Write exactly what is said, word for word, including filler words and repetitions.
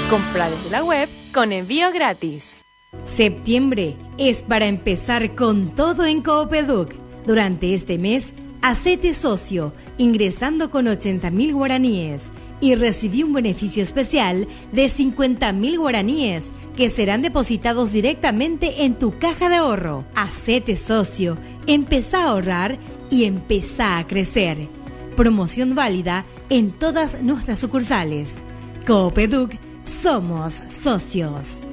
Compra desde la web con envío gratis. Septiembre es para empezar con todo en Coopeduc. Durante este mes, hacete socio ingresando con ochenta mil guaraníes y recibí un beneficio especial de cincuenta mil guaraníes que serán depositados directamente en tu caja de ahorro. Hacete socio, empezá a ahorrar y empezá a crecer. Promoción válida en todas nuestras sucursales. Coopeduc, somos socios.